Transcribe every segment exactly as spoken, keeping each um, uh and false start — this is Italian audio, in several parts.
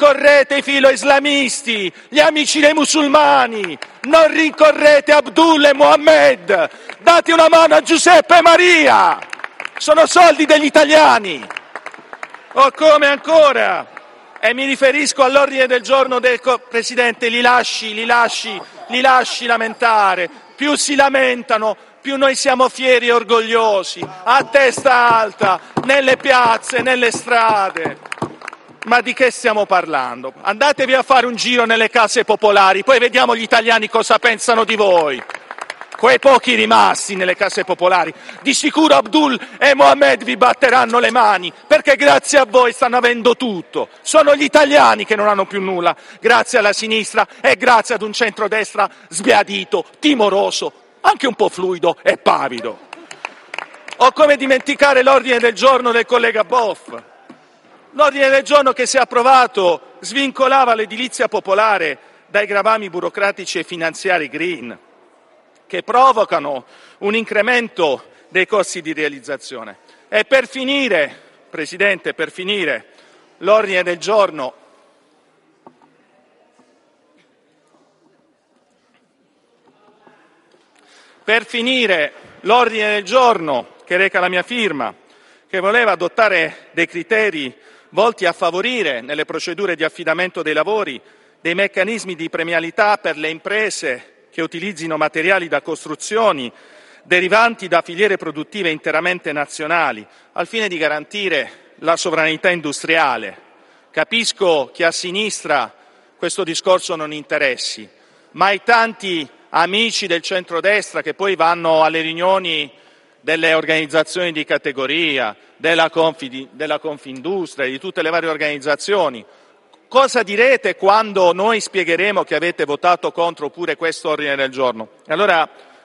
rincorrete i filo-islamisti, gli amici dei musulmani, non rincorrete Abdul e Mohammed, date una mano a Giuseppe e Maria, sono soldi degli italiani. O come ancora, e mi riferisco all'ordine del giorno del Presidente, li lasci, li lasci, li lasci lamentare, più si lamentano, più noi siamo fieri e orgogliosi, a testa alta, nelle piazze, nelle strade. Ma di che stiamo parlando? Andatevi a fare un giro nelle case popolari, poi vediamo gli italiani cosa pensano di voi. Quei pochi rimasti nelle case popolari, di sicuro Abdul e Mohammed vi batteranno le mani, perché grazie a voi stanno avendo tutto. Sono gli italiani che non hanno più nulla, grazie alla sinistra e grazie ad un centrodestra sbiadito, timoroso, anche un po' fluido e pavido. O come dimenticare l'ordine del giorno del collega Boff. L'ordine del giorno che si è approvato svincolava l'edilizia popolare dai gravami burocratici e finanziari green, che provocano un incremento dei costi di realizzazione. E per finire, Presidente, per finire, l'ordine del giorno per finire l'ordine del giorno che reca la mia firma, che voleva adottare dei criteri volti a favorire nelle procedure di affidamento dei lavori dei meccanismi di premialità per le imprese che utilizzino materiali da costruzioni derivanti da filiere produttive interamente nazionali, al fine di garantire la sovranità industriale. Capisco che a sinistra questo discorso non interessi, ma ai tanti amici del centrodestra che poi vanno alle riunioni delle organizzazioni di categoria, della, Confi, della Confindustria, di tutte le varie organizzazioni, cosa direte quando noi spiegheremo che avete votato contro pure questo ordine del giorno? E allora,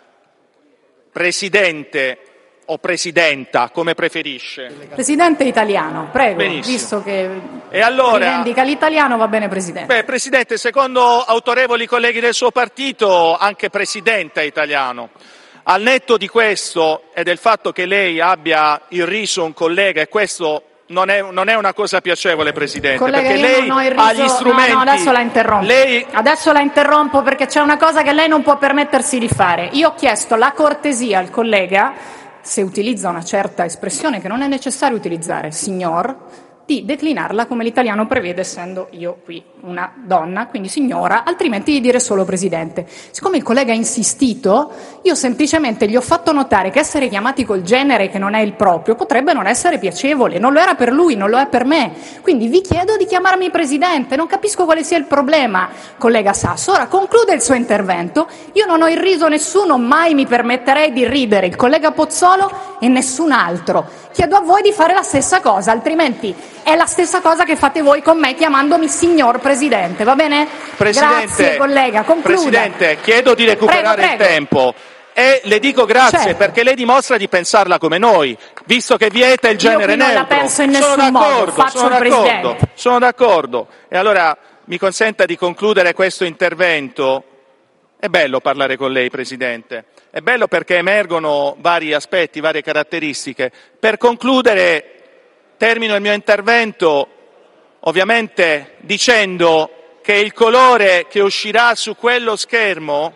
Presidente o Presidenta, come preferisce? Presidente italiano, prego, Benissimo. Visto che e allora, rivendica l'italiano, va bene Presidente. Beh, Presidente, secondo autorevoli colleghi del suo partito, anche Presidente è italiano. Al netto di questo e del fatto che lei abbia irriso un collega, e questo non è, non è una cosa piacevole, Presidente, collega, perché io lei non ho irriso, ha gli strumenti... No, no, adesso la interrompo. Lei... Adesso la interrompo perché c'è una cosa che lei non può permettersi di fare. Io ho chiesto la cortesia al collega, se utilizza una certa espressione che non è necessario utilizzare, signor, di declinarla come l'italiano prevede, essendo io qui una donna, quindi signora, altrimenti di dire solo Presidente. Siccome il collega ha insistito, io semplicemente gli ho fatto notare che essere chiamati col genere che non è il proprio potrebbe non essere piacevole, non lo era per lui, non lo è per me. Quindi vi chiedo di chiamarmi Presidente, non capisco quale sia il problema, collega Sasso. Ora conclude il suo intervento, io non ho irriso nessuno, mai mi permetterei di ridere il collega Pozzolo e nessun altro. Chiedo a voi di fare la stessa cosa, altrimenti è la stessa cosa che fate voi con me chiamandomi signor Presidente, va bene? Presidente, grazie collega, concluda. Presidente, chiedo di recuperare prego, prego. il tempo e le dico grazie certo. perché lei dimostra di pensarla come noi, visto che vieta il genere Io qui non neutro. la penso in nessun sono d'accordo, modo, faccio sono il d'accordo, Presidente. sono d'accordo. E allora mi consenta di concludere questo intervento. È bello parlare con lei, Presidente. È bello perché emergono vari aspetti, varie caratteristiche. Per concludere, termino il mio intervento ovviamente dicendo che il colore che uscirà su quello schermo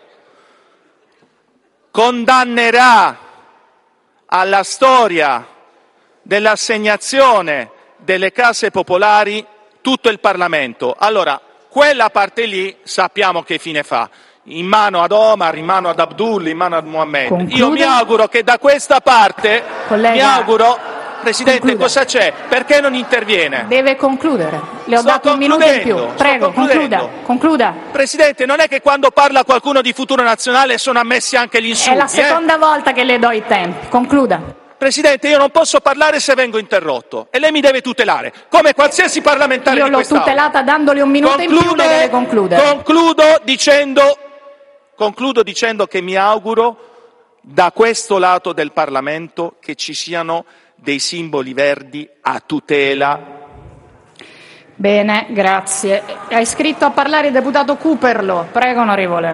condannerà alla storia dell'assegnazione delle case popolari tutto il Parlamento. Allora, quella parte lì sappiamo che fine fa. In mano ad Omar, in mano ad Abdul, in mano ad Mohammed. Conclude. Io mi auguro che da questa parte, Collega, mi auguro, Presidente, concluda. cosa c'è? Perché non interviene? Deve concludere. Le ho Sto dato un minuto in più. concludendo, Prego, sto concludendo. concluda. Concluda. Presidente, non è che quando parla qualcuno di Futuro Nazionale sono ammessi anche gli insulti. È la seconda eh? volta che le do i tempi. Concluda. Presidente, io non posso parlare se vengo interrotto e lei mi deve tutelare, come qualsiasi parlamentare Io di l'ho quest'Aula. tutelata dandole un minuto in più, le deve concludere. Concludo dicendo, concludo dicendo che mi auguro da questo lato del Parlamento che ci siano dei simboli verdi a tutela. Bene, grazie. È iscritto a parlare il deputato Cooperlo. Prego, onorevole.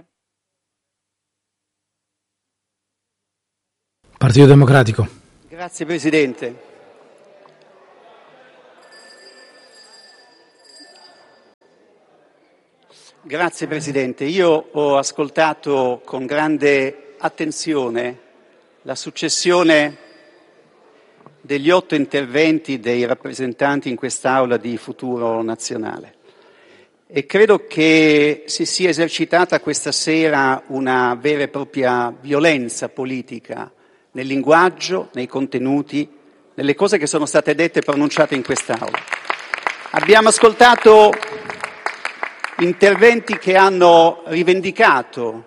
Partito Democratico. Grazie Presidente. Grazie Presidente. Io ho ascoltato con grande attenzione la successione degli otto interventi dei rappresentanti in quest'Aula di Futuro Nazionale e credo che si sia esercitata questa sera una vera e propria violenza politica nel linguaggio, nei contenuti, nelle cose che sono state dette e pronunciate in quest'Aula. Abbiamo ascoltato interventi che hanno rivendicato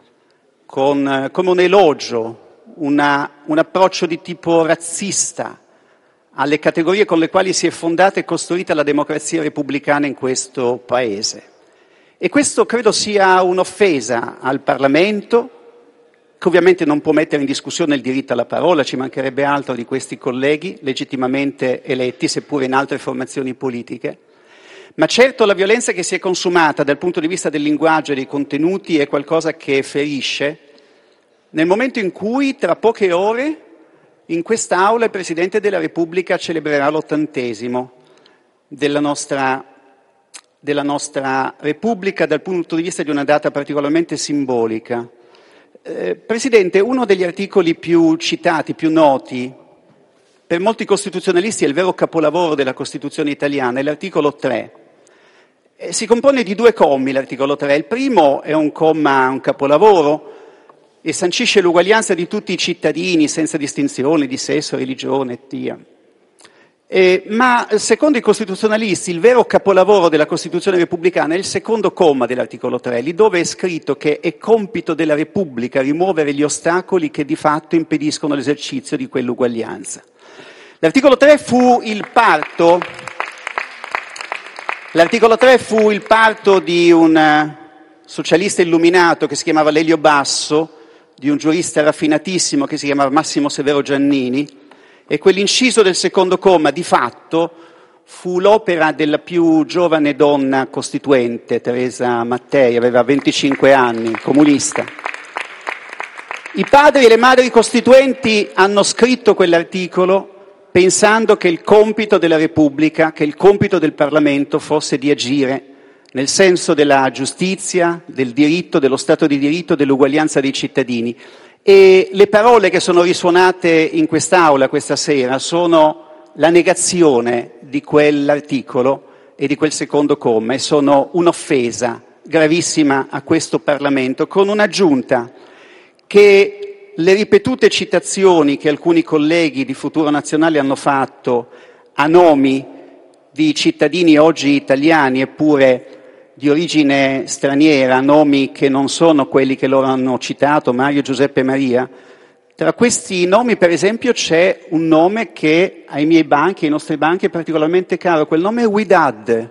con, come un elogio una, un approccio di tipo razzista alle categorie con le quali si è fondata e costruita la democrazia repubblicana in questo Paese. E questo credo sia un'offesa al Parlamento, che ovviamente non può mettere in discussione il diritto alla parola, ci mancherebbe altro di questi colleghi legittimamente eletti, seppure in altre formazioni politiche. Ma certo la violenza che si è consumata dal punto di vista del linguaggio e dei contenuti è qualcosa che ferisce nel momento in cui tra poche ore in quest'Aula il Presidente della Repubblica celebrerà l'ottantesimo della nostra, della nostra Repubblica dal punto di vista di una data particolarmente simbolica. Eh, Presidente, uno degli articoli più citati, più noti, per molti costituzionalisti è il vero capolavoro della Costituzione italiana, è l'articolo tre. Eh, si compone di due commi l'articolo tre. Il primo è un comma, un capolavoro, e sancisce l'uguaglianza di tutti i cittadini senza distinzione di sesso, religione, etnia. Eh, ma secondo i costituzionalisti il vero capolavoro della Costituzione repubblicana è il secondo comma dell'articolo tre, lì dove è scritto che è compito della Repubblica rimuovere gli ostacoli che di fatto impediscono l'esercizio di quell'uguaglianza. L'articolo tre fu il parto, l'articolo tre fu il parto di un socialista illuminato che si chiamava Lelio Basso, di un giurista raffinatissimo che si chiamava Massimo Severo Giannini, e quell'inciso del secondo comma di fatto fu l'opera della più giovane donna costituente, Teresa Mattei, aveva venticinque anni, comunista. I padri e le madri costituenti hanno scritto quell'articolo pensando che il compito della Repubblica, che il compito del Parlamento fosse di agire nel senso della giustizia, del diritto, dello Stato di diritto, dell'uguaglianza dei cittadini. E le parole che sono risuonate in quest'Aula questa sera sono la negazione di quell'articolo e di quel secondo comma e sono un'offesa gravissima a questo Parlamento, con un'aggiunta che le ripetute citazioni che alcuni colleghi di Futuro Nazionale hanno fatto a nomi di cittadini oggi italiani eppure di origine straniera, nomi che non sono quelli che loro hanno citato, Mario, Giuseppe, Maria. Tra questi nomi, per esempio, c'è un nome che ai miei banchi, ai nostri banchi, è particolarmente caro. Quel nome è Widad.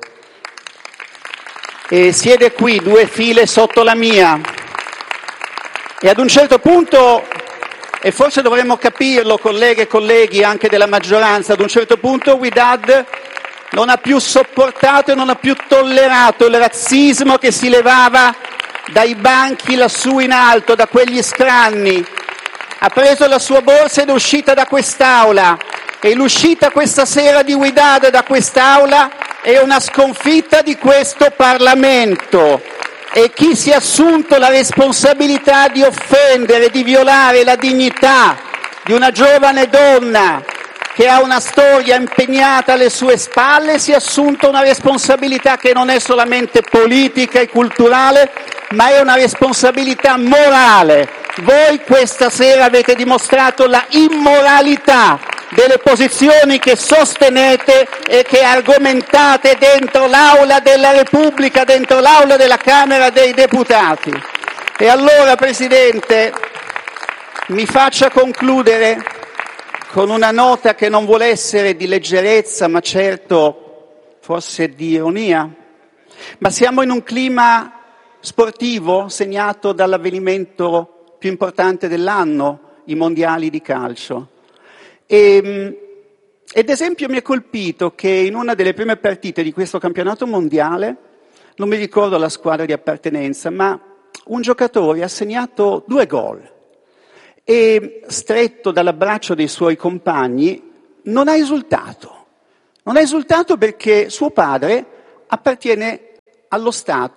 E siede qui, due file sotto la mia. E ad un certo punto, e forse dovremmo capirlo, colleghe e colleghi anche della maggioranza, ad un certo punto Widad non ha più sopportato e non ha più tollerato il razzismo che si levava dai banchi lassù in alto, da quegli scranni. Ha preso la sua borsa ed è uscita da quest'Aula. E l'uscita questa sera di Widad da quest'Aula è una sconfitta di questo Parlamento. E chi si è assunto la responsabilità di offendere, di violare la dignità di una giovane donna che ha una storia impegnata alle sue spalle, si è assunto una responsabilità che non è solamente politica e culturale, ma è una responsabilità morale. Voi questa sera avete dimostrato la immoralità delle posizioni che sostenete e che argomentate dentro l'Aula della Repubblica, dentro l'Aula della Camera dei Deputati. E allora, Presidente, mi faccia concludere con una nota che non vuole essere di leggerezza, ma certo forse di ironia. Ma siamo in un clima sportivo segnato dall'avvenimento più importante dell'anno, i mondiali di calcio. E, ed esempio mi ha colpito che in una delle prime partite di questo campionato mondiale, non mi ricordo la squadra di appartenenza, ma un giocatore ha segnato due gol. E stretto dall'abbraccio dei suoi compagni non ha esultato. Non ha esultato perché suo padre appartiene allo Stato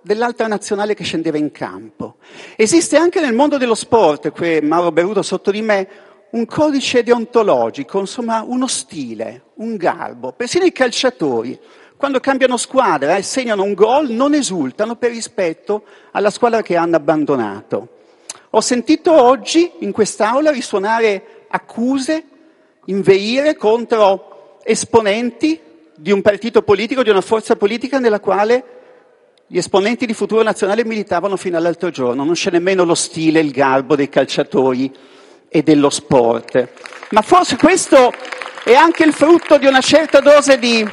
dell'altra nazionale che scendeva in campo. Esiste anche nel mondo dello sport, qui Mauro Beruto sotto di me, un codice deontologico, insomma uno stile, un garbo. Persino i calciatori, quando cambiano squadra e segnano un gol, non esultano per rispetto alla squadra che hanno abbandonato. Ho sentito oggi in quest'Aula risuonare accuse, inveire contro esponenti di un partito politico, di una forza politica nella quale gli esponenti di Futuro Nazionale militavano fino all'altro giorno. Non c'è nemmeno lo stile, il garbo dei calciatori e dello sport. Ma forse questo è anche il frutto di una certa dose di...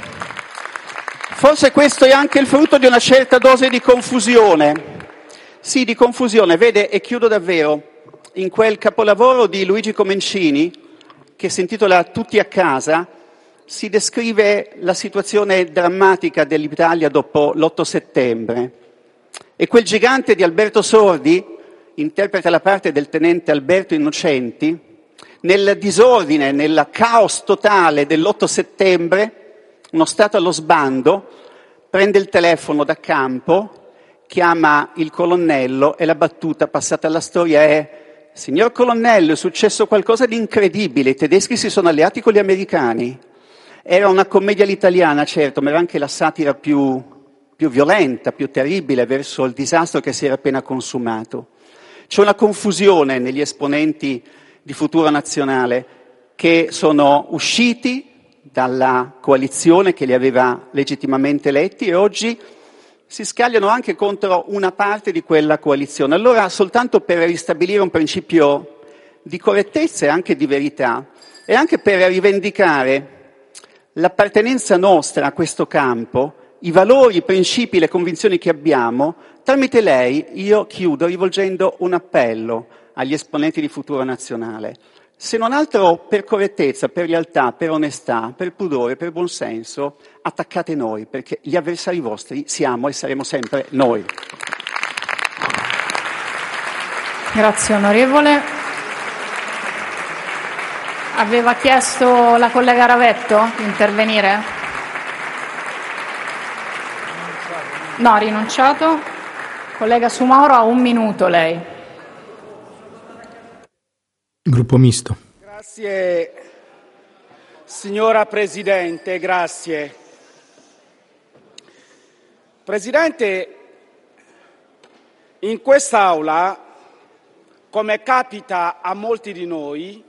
Forse questo è anche il frutto di una certa dose di confusione. Sì, di confusione. Vede, e chiudo davvero, in quel capolavoro di Luigi Comencini, che si intitola Tutti a casa, si descrive la situazione drammatica dell'Italia dopo l'otto settembre. E quel gigante di Alberto Sordi interpreta la parte del tenente Alberto Innocenti, nel disordine, nel caos totale dell'otto settembre, uno Stato allo sbando, prende il telefono da campo, chiama il colonnello e la battuta passata alla storia è: signor colonnello, è successo qualcosa di incredibile, i tedeschi si sono alleati con gli americani. Era una commedia all'italiana, certo, ma era anche la satira più, più violenta, più terribile verso il disastro che si era appena consumato. C'è una confusione negli esponenti di Futuro Nazionale che sono usciti dalla coalizione che li aveva legittimamente eletti e oggi si scagliano anche contro una parte di quella coalizione. Allora, soltanto per ristabilire un principio di correttezza e anche di verità, e anche per rivendicare l'appartenenza nostra a questo campo, i valori, i principi, le convinzioni che abbiamo, tramite lei io chiudo rivolgendo un appello agli esponenti di Futuro Nazionale. Se non altro per correttezza, per lealtà, per onestà, per pudore, per buonsenso, attaccate noi, perché gli avversari vostri siamo e saremo sempre noi. Grazie onorevole. Aveva chiesto la collega Ravetto di intervenire? No, ha rinunciato. Collega Sumaoro, ha un minuto lei. Gruppo misto. Grazie, signora Presidente, grazie. Presidente, in quest'Aula, come capita a molti di noi,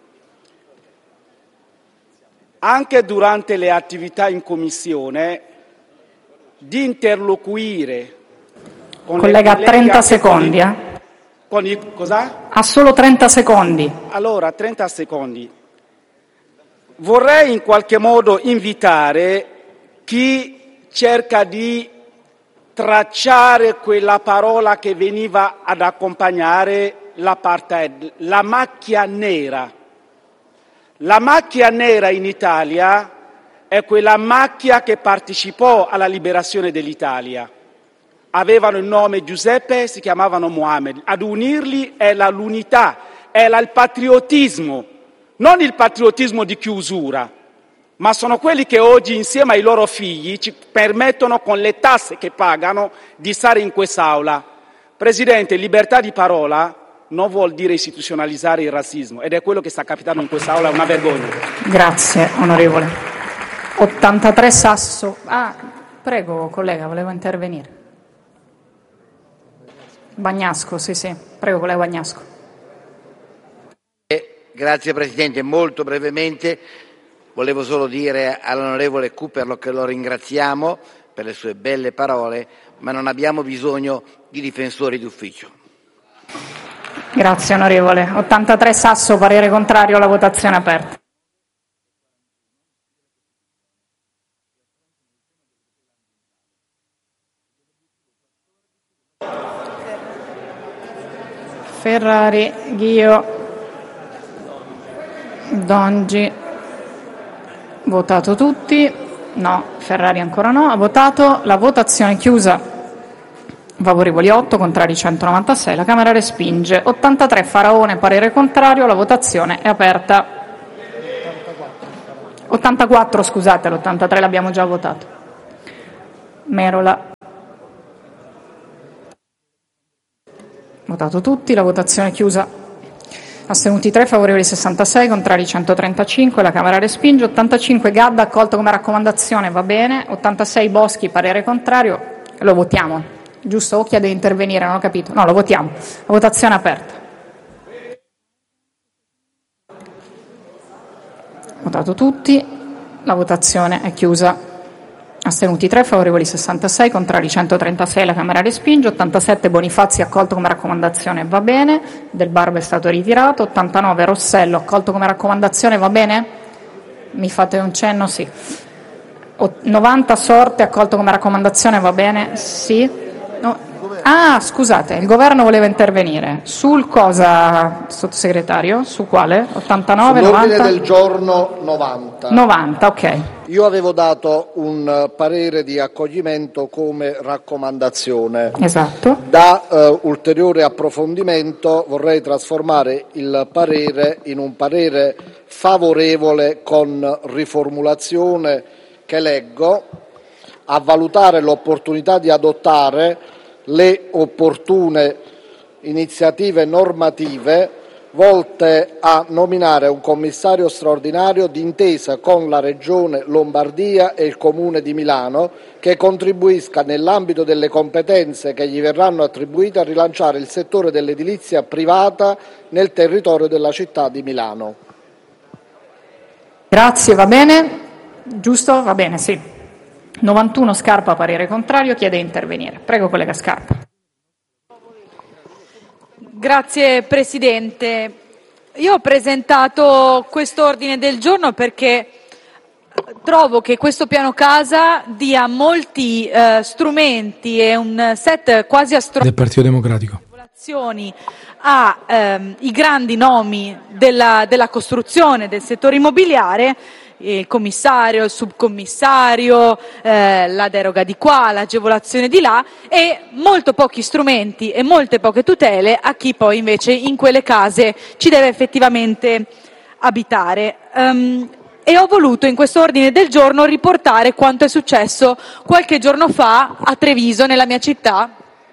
anche durante le attività in commissione, di interloquire con collega, le trenta secondi. Con, eh? con i, cosa? Ha solo trenta secondi. Allora, trenta secondi. Vorrei in qualche modo invitare chi cerca di tracciare quella parola che veniva ad accompagnare l'apartheid, la macchia nera. La macchia nera in Italia è quella macchia che partecipò alla liberazione dell'Italia. Avevano il nome Giuseppe, si chiamavano Mohammed. Ad unirli è la, l'unità, è la, il patriottismo, non il patriottismo di chiusura, ma sono quelli che oggi insieme ai loro figli ci permettono con le tasse che pagano di stare in quest'Aula. Presidente, libertà di parola non vuol dire istituzionalizzare il razzismo ed è quello che sta capitando in quest'Aula, è una vergogna. Grazie onorevole. ottantatré Sasso. Ah, prego collega, volevo intervenire. Bagnasco, sì sì, prego collega Bagnasco. Eh, grazie Presidente, molto brevemente volevo solo dire all'onorevole Cooperlo che lo ringraziamo per le sue belle parole, ma non abbiamo bisogno di difensori d'ufficio. Grazie onorevole. ottantatré Sasso, parere contrario alla votazione aperta. Ferrari, Ghio, Dongi, votato tutti, no, Ferrari ancora no, ha votato, la votazione è chiusa, favorevoli otto, contrari centonovantasei, la Camera respinge, ottantatré Faraone, parere contrario, la votazione è aperta. ottantaquattro, scusate, l'ottantatré l'abbiamo già votato. Merola. Votato tutti, la votazione è chiusa. Astenuti tre, favorevoli sessantasei, contrari centotrentacinque, la Camera respinge. ottantacinque Gadda, accolto come raccomandazione, va bene. ottantasei Boschi, parere contrario, lo votiamo. Giusto? O chiede di intervenire, non ho capito. No, lo votiamo. La votazione è aperta. Votato tutti, la votazione è chiusa. Astenuti tre, favorevoli sessantasei, contrari centotrentasei, la Camera respinge. ottantasette Bonifazzi, accolto come raccomandazione, va bene. Del Barba è stato ritirato. ottantanove Rossello, accolto come raccomandazione, va bene? Mi fate un cenno? Sì. novanta Sorte, accolto come raccomandazione, va bene? Sì. No. Ah, scusate, il governo voleva intervenire. Sul cosa, sottosegretario? Su quale? ottantanove, Sull'ordine novanta? del giorno novanta. novanta, ok. Io avevo dato un parere di accoglimento come raccomandazione. Esatto. Da uh, ulteriore approfondimento vorrei trasformare il parere in un parere favorevole con riformulazione che leggo: a valutare l'opportunità di adottare le opportune iniziative normative volte a nominare un commissario straordinario d'intesa con la Regione Lombardia e il Comune di Milano, che contribuisca nell'ambito delle competenze che gli verranno attribuite a rilanciare il settore dell'edilizia privata nel territorio della città di Milano. Grazie, va bene. Giusto? Va bene, sì. novantuno Scarpa, parere contrario, chiede di intervenire. Prego, collega Scarpa. Grazie Presidente. Io ho presentato questo ordine del giorno perché trovo che questo piano casa dia molti eh, strumenti e un set quasi astronomico del Partito Democratico a ehm, i grandi nomi della, della costruzione del settore immobiliare, il commissario, il subcommissario, eh, la deroga di qua, l'agevolazione di là, e molto pochi strumenti e molte poche tutele a chi poi invece in quelle case ci deve effettivamente abitare. Um, e ho voluto in questo ordine del giorno riportare quanto è successo qualche giorno fa a Treviso, nella mia città,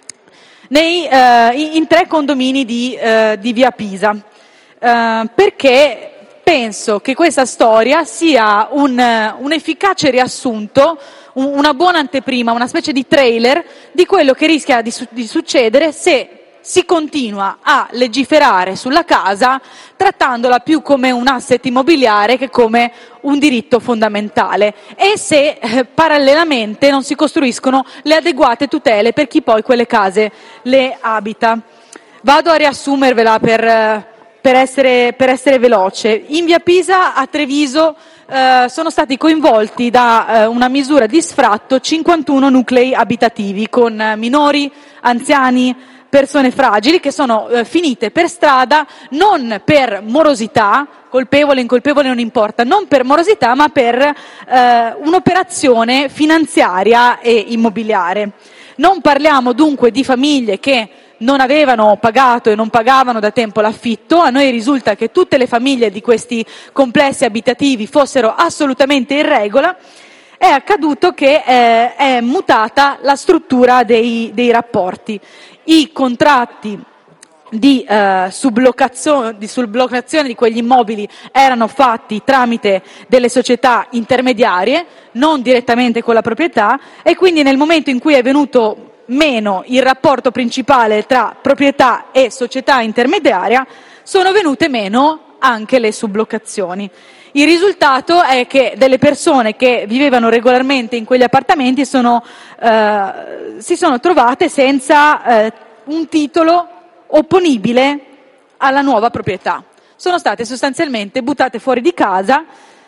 nei, eh, in tre condomini di, eh, di via Pisa, eh, perché penso che questa storia sia un, un efficace riassunto, un, una buona anteprima, una specie di trailer di quello che rischia di, su, di succedere se si continua a legiferare sulla casa trattandola più come un asset immobiliare che come un diritto fondamentale, e se eh, parallelamente non si costruiscono le adeguate tutele per chi poi quelle case le abita. Vado a riassumervela per... Eh, Per essere, per essere veloce. In via Pisa a Treviso eh, sono stati coinvolti da eh, una misura di sfratto cinquantuno nuclei abitativi con eh, minori, anziani, persone fragili che sono eh, finite per strada non per morosità, colpevole, incolpevole non importa, non per morosità ma per eh, un'operazione finanziaria e immobiliare. Non parliamo dunque di famiglie che non avevano pagato e non pagavano da tempo l'affitto. A noi risulta che tutte le famiglie di questi complessi abitativi fossero assolutamente in regola. È accaduto che eh, è mutata la struttura dei, dei rapporti. I contratti di, eh, sublocazione, di sublocazione di quegli immobili erano fatti tramite delle società intermediarie, non direttamente con la proprietà, e quindi nel momento in cui è venuto meno il rapporto principale tra proprietà e società intermediaria, sono venute meno anche le sublocazioni. Il risultato è che delle persone che vivevano regolarmente in quegli appartamenti sono, eh, si sono trovate senza eh, un titolo opponibile alla nuova proprietà. Sono state sostanzialmente buttate fuori di casa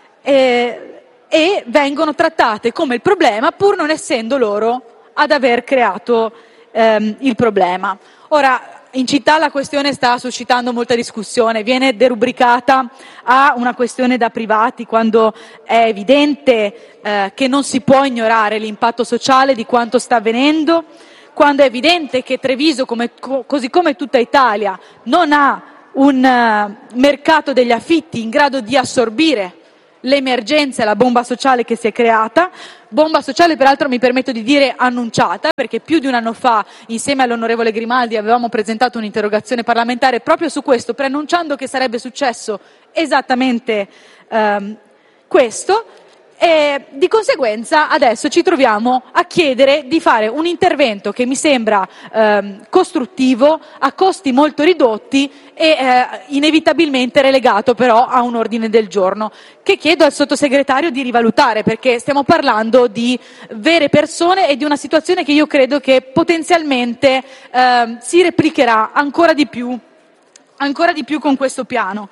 eh, e vengono trattate come il problema, pur non essendo loro ad aver creato ehm, il problema. Ora, in città la questione sta suscitando molta discussione, viene derubricata a una questione da privati quando è evidente eh, che non si può ignorare l'impatto sociale di quanto sta avvenendo, quando è evidente che Treviso, come, co- così come tutta Italia, non ha un uh, mercato degli affitti in grado di assorbire l'emergenza e la bomba sociale che si è creata, bomba sociale peraltro mi permetto di dire annunciata, perché più di un anno fa insieme all'onorevole Grimaldi avevamo presentato un'interrogazione parlamentare proprio su questo, preannunciando che sarebbe successo esattamente ehm, questo. E di conseguenza adesso ci troviamo a chiedere di fare un intervento che mi sembra ehm, costruttivo, a costi molto ridotti e eh, inevitabilmente relegato però a un ordine del giorno, che chiedo al sottosegretario di rivalutare, perché stiamo parlando di vere persone e di una situazione che io credo che potenzialmente ehm, si replicherà ancora di più, ancora di più con questo piano.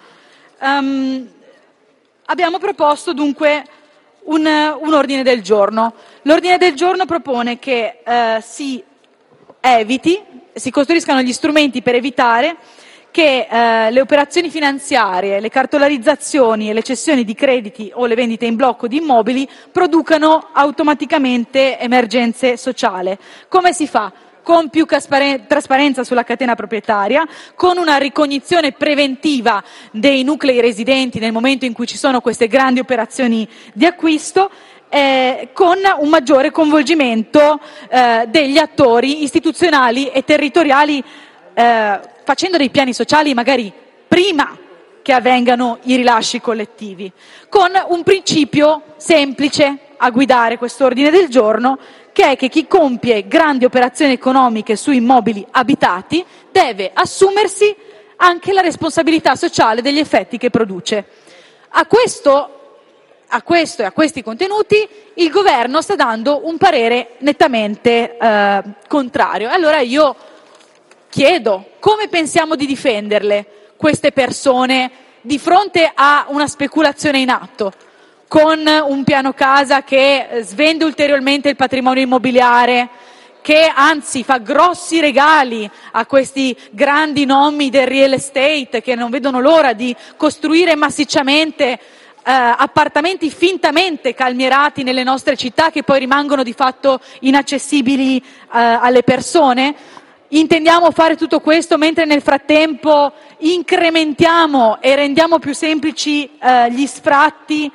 Um, abbiamo proposto dunque Un, un ordine del giorno. L'ordine del giorno propone che eh, si eviti, si costruiscano gli strumenti per evitare che eh, le operazioni finanziarie, le cartolarizzazioni e le cessioni di crediti o le vendite in blocco di immobili producano automaticamente emergenze sociali. Come si fa? Con più trasparenza sulla catena proprietaria, con una ricognizione preventiva dei nuclei residenti nel momento in cui ci sono queste grandi operazioni di acquisto, eh, con un maggiore coinvolgimento eh, degli attori istituzionali e territoriali, eh, facendo dei piani sociali magari prima che avvengano i rilasci collettivi, con un principio semplice a guidare quest'ordine del giorno, che è che chi compie grandi operazioni economiche su immobili abitati deve assumersi anche la responsabilità sociale degli effetti che produce. A questo, a questo e a questi contenuti il governo sta dando un parere nettamente eh, contrario. Allora io chiedo, come pensiamo di difenderle queste persone di fronte a una speculazione in atto? Con un piano casa che svende ulteriormente il patrimonio immobiliare, che anzi fa grossi regali a questi grandi nomi del real estate che non vedono l'ora di costruire massicciamente eh, appartamenti fintamente calmierati nelle nostre città, che poi rimangono di fatto inaccessibili eh, alle persone. Intendiamo fare tutto questo mentre nel frattempo incrementiamo e rendiamo più semplici eh, gli sfratti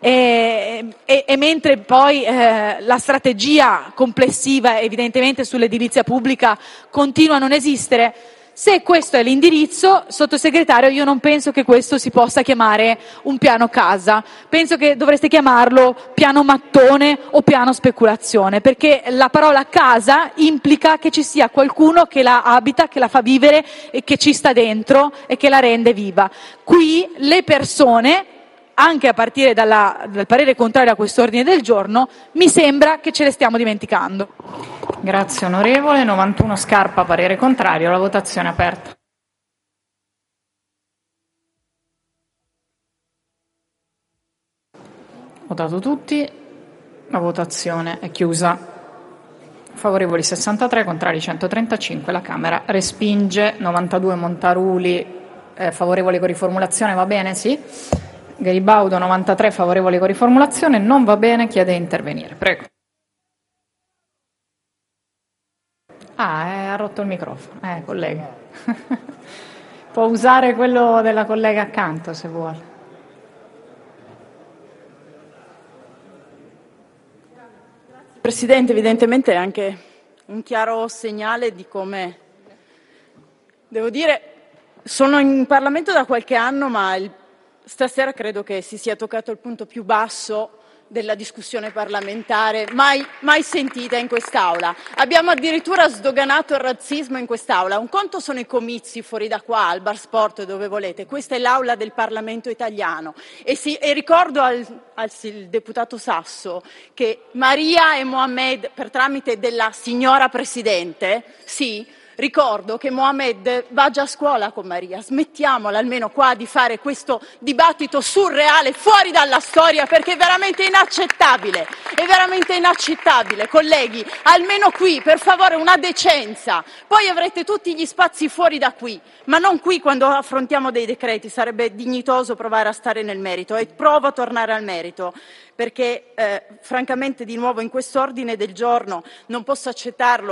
E, e, e mentre poi eh, la strategia complessiva evidentemente sull'edilizia pubblica continua a non esistere. Se questo è l'indirizzo, sottosegretario, io non penso che questo si possa chiamare un piano casa, penso che dovreste chiamarlo piano mattone o piano speculazione, perché la parola casa implica che ci sia qualcuno che la abita, che la fa vivere e che ci sta dentro e che la rende viva. Qui le persone, anche a partire dalla, dal parere contrario a quest'ordine del giorno, mi sembra che ce le stiamo dimenticando. Grazie onorevole. novantuno Scarpa, parere contrario. La votazione è aperta. Votato tutti. La votazione è chiusa. Favorevoli sessantatré, contrari centotrentacinque. La Camera respinge. novantadue Montaruli, eh, favorevole con riformulazione, va bene? Sì. Garibaudo novantatré, favorevole con riformulazione, non va bene, chiede di intervenire. Prego. Ah, eh, ha rotto il microfono. Eh, collega. Può usare quello della collega accanto se vuole. Presidente, evidentemente è anche un chiaro segnale di come, devo dire, sono in Parlamento da qualche anno, ma il stasera credo che si sia toccato il punto più basso della discussione parlamentare mai, mai sentita in quest'Aula. Abbiamo addirittura sdoganato il razzismo in quest'Aula. Un conto sono i comizi fuori da qua, al bar sport, dove volete. Questa è l'Aula del Parlamento italiano. E, si, e ricordo al, al il deputato Sasso che Maria e Mohamed, per tramite della signora Presidente, sì, ricordo che Mohamed va già a scuola con Maria. Smettiamola almeno qua di fare questo dibattito surreale fuori dalla storia, perché è veramente inaccettabile, è veramente inaccettabile. Colleghi, almeno qui, per favore, una decenza. Poi avrete tutti gli spazi fuori da qui, ma non qui quando affrontiamo dei decreti. Sarebbe dignitoso provare a stare nel merito, e provo a tornare al merito, perché eh, francamente di nuovo in quest'ordine del giorno non posso accettarlo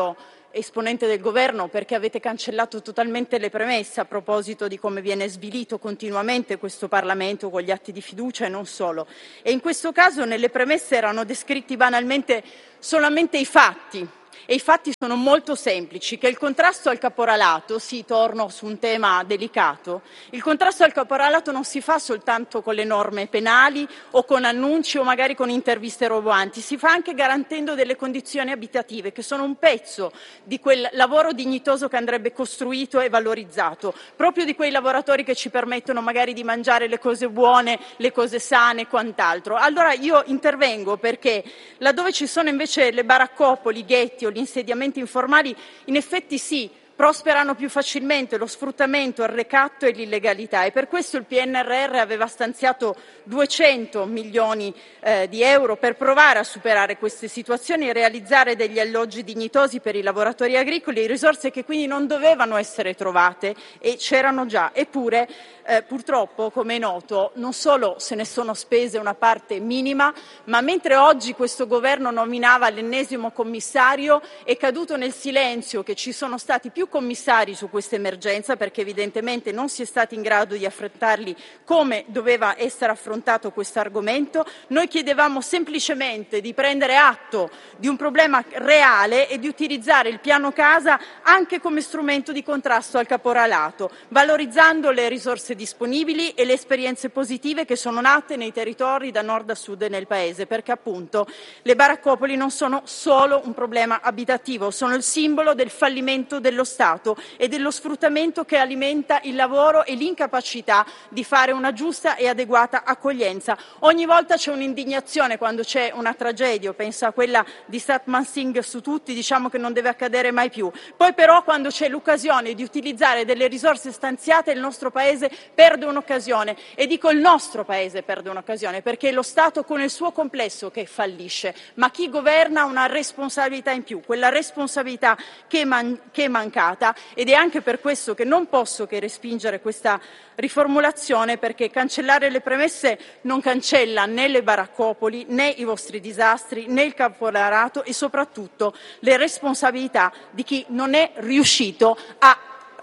esponente del governo, perché avete cancellato totalmente le premesse a proposito di come viene svilito continuamente questo Parlamento con gli atti di fiducia e non solo. E in questo caso nelle premesse erano descritti banalmente solamente i fatti. E i fatti sono molto semplici, che il contrasto al caporalato, sì, torno su un tema delicato, il contrasto al caporalato non si fa soltanto con le norme penali o con annunci o magari con interviste roboanti, si fa anche garantendo delle condizioni abitative che sono un pezzo di quel lavoro dignitoso che andrebbe costruito e valorizzato, proprio di quei lavoratori che ci permettono magari di mangiare le cose buone, le cose sane e quant'altro. Allora io intervengo perché laddove ci sono invece le baraccopoli, i ghetti o gli insediamenti informali, in effetti sì, prosperano più facilmente lo sfruttamento, il ricatto e l'illegalità, e per questo il P N R R aveva stanziato duecento milioni eh, di euro per provare a superare queste situazioni e realizzare degli alloggi dignitosi per i lavoratori agricoli, risorse che quindi non dovevano essere trovate e c'erano già. Eppure eh, purtroppo, come è noto, non solo se ne sono spese una parte minima, ma mentre oggi questo governo nominava l'ennesimo commissario, è caduto nel silenzio che ci sono stati più commissari su questa emergenza, perché evidentemente non si è stati in grado di affrontarli come doveva essere affrontato questo argomento. Noi chiedevamo semplicemente di prendere atto di un problema reale e di utilizzare il piano casa anche come strumento di contrasto al caporalato, valorizzando le risorse disponibili e le esperienze positive che sono nate nei territori da nord a sud nel Paese, perché appunto le baraccopoli non sono solo un problema abitativo, sono il simbolo del fallimento dello Stato e dello sfruttamento che alimenta il lavoro e l'incapacità di fare una giusta e adeguata accoglienza. Ogni volta c'è un'indignazione quando c'è una tragedia, penso a quella di Satman Singh su tutti, diciamo che non deve accadere mai più. Poi però quando c'è l'occasione di utilizzare delle risorse stanziate il nostro Paese perde un'occasione, e dico il nostro Paese perde un'occasione perché è lo Stato con il suo complesso che fallisce, ma chi governa ha una responsabilità in più, quella responsabilità che, man- che è mancata. Ed è anche per questo che non posso che respingere questa riformulazione, perché cancellare le premesse non cancella né le baraccopoli, né i vostri disastri, né il caporalato e soprattutto le responsabilità di chi non è riuscito a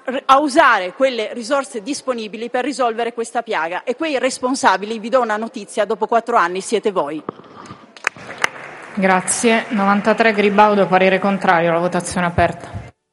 a usare quelle risorse disponibili per risolvere questa piaga, e quei responsabili, vi do una notizia, dopo quattro anni siete voi. Grazie. novantatré Gribaudo, parere contrario, la votazione è aperta.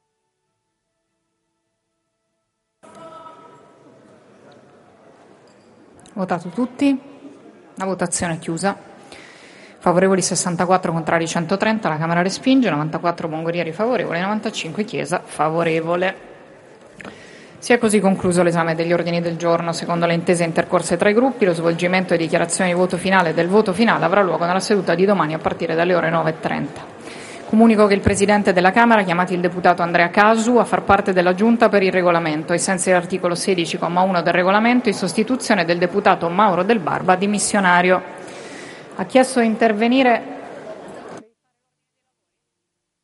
Votato tutti? La votazione è chiusa. Favorevoli sessantaquattro, contrari centotrenta, la Camera respinge, novantaquattro Bongorieri favorevole, novantacinque Chiesa favorevole. Si è così concluso l'esame degli ordini del giorno. Secondo le intese intercorse tra i gruppi, lo svolgimento e dichiarazioni di voto finale e del voto finale avrà luogo nella seduta di domani a partire dalle ore nove e trenta. Comunico che il Presidente della Camera ha chiamato il deputato Andrea Casu a far parte della Giunta per il Regolamento, ai sensi dell'articolo sedici comma uno del Regolamento, in sostituzione del deputato Mauro Del Barba, dimissionario. Ha chiesto di intervenire